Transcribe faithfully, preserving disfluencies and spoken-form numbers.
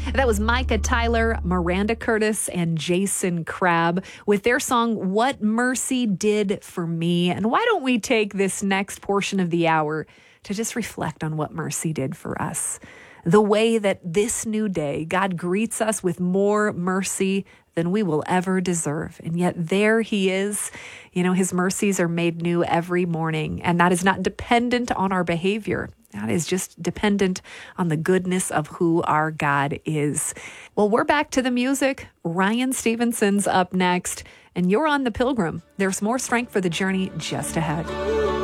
That was Micah Tyler, Miranda Curtis, and Jason Crabb with their song, What Mercy Did for Me. And why don't we take this next portion of the hour to just reflect on what mercy did for us? The way that this new day, God greets us with more mercy than we will ever deserve. And yet there he is. You know, his mercies are made new every morning. And that is not dependent on our behavior. That is just dependent on the goodness of who our God is. Well, we're back to the music. Ryan Stevenson's up next. And you're on The Pilgrim. There's more strength for the journey just ahead.